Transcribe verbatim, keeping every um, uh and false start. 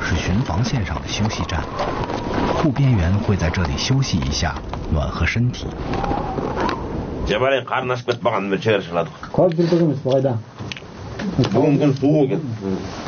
是巡防线上的休息站，护边员会在这里休息一下，暖和身体。 제발에 가르나스 뱃 박안 매체를 살라도. 거기 들어가면 뭐가 다. 뭔건 보고